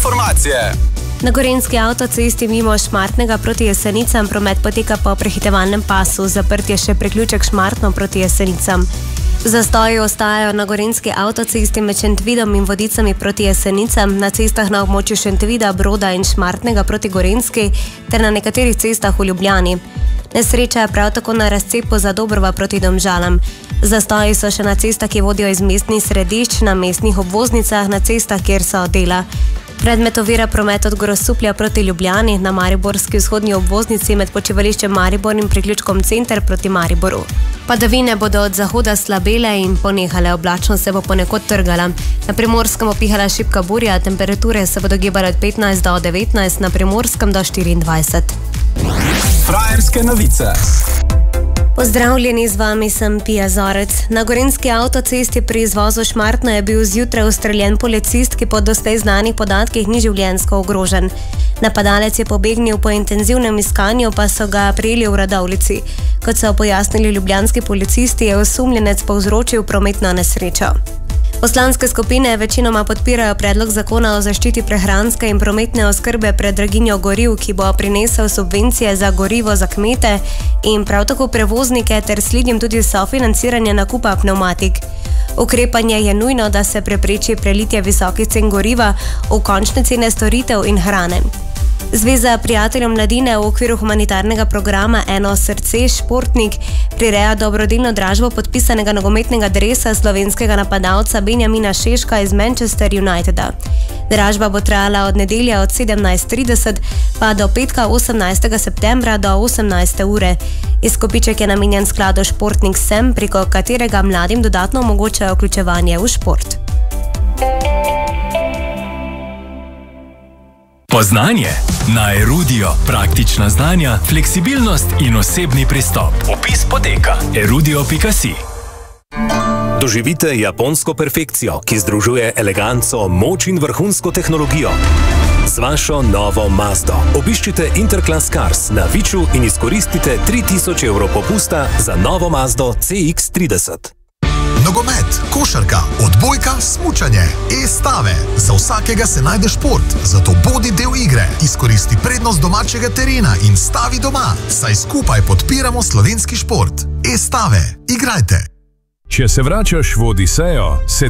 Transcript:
informacije. Na Gorenjski avtocesti mimo Šmartnega proti Jesenicam promet poteka po prehitevalnem pasu, zaprt je še priključek Šmartno proti Jesenicam. Zastoji ostajajo na Gorenjski avtocesti med Šentvidom in Vodicami proti Jesenicam, na cestah na območju Šentvida, Broda in Šmartnega proti Gorenjski ter na nekaterih cestah v Ljubljani. Nesreča je prav tako na razcepu za Dobrova proti Domžalam. Zastoji so še na cestah, ki vodijo iz mestnih središč, na mestnih obvoznicah, na cestah, kjer so dela. Predmet ovira promet od Grosuplja proti Ljubljani na mariborski vzhodni obvoznici med počivališčem Maribor in priključkom Center proti Mariboru. Padavine bodo od zahoda slabele in ponehale, oblačnost se bo ponekod trgala. Na Primorskem bo pihala šibka burja, temperature se bodo gibale od 15 do 19, na Primorskem do 24. Frajerske novice. Pozdravljeni, z vami sem Pija Zorec. Na Gorenjski avtocesti pri izvozu Šmartno je bil zjutraj ustreljen policist, ki po doslej znanih podatkih ni življenjsko ogrožen. Napadalec je pobegnil po intenzivnem iskanju, pa so ga prijeli v Radovljici. Kot so pojasnili ljubljanski policisti, je osumljenec povzročil prometno nesrečo. Poslanske skupine večinoma podpirajo predlog zakona o zaščiti prehranske in prometne oskrbe pred draginjo goriv, ki bo prinesel subvencije za gorivo za kmete in prav tako prevoznike ter slednjim tudi sofinanciranje nakupa pnevmatik. Ukrepanje je nujno, da se prepreči prelitje visokih cen goriva v končne cene storitev in hrane. Zveza prijateljev mladine v okviru humanitarnega programa Eno srce športnik prireja dobrodelno dražbo podpisanega nogometnega dresa slovenskega napadalca Benjamina Šeška iz Manchester Uniteda. Dražba bo trajala od nedelja od 17:30 pa do petka 18. septembra do 18. ure. Izkupiček je namenjen skladu Športnik Sem, preko katerega mladim dodatno omogočajo vključevanje v šport. Poznanje na Erudio. Praktična znanja, fleksibilnost in osebni pristop. Vpis poteka erudio.si. Doživite japonsko perfekcijo, ki združuje eleganco, moč in vrhunsko tehnologijo. Z vašo novo Mazdo obiščite Interclass Cars na Viču in izkoristite 3000 evrov popusta za novo Mazdo CX-30. Nogomet, košarka, odbojka, smučanje, e-stave. Za vsakega se najde šport, zato bodi del igre. Izkoristi prednost domačega terena in stavi doma, saj skupaj podpiramo slovenski šport. E-stave, igrajte. Če se vračaš v Odisejo, se